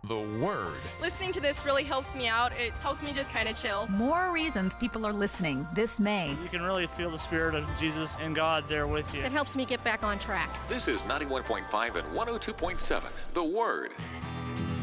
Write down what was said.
The Word. Listening to this really helps me out. It helps me just kind of chill. More reasons people are listening this May. You can really feel the Spirit of Jesus and God there with you. It helps me get back on track. This is 91.5 and 102.7, The Word.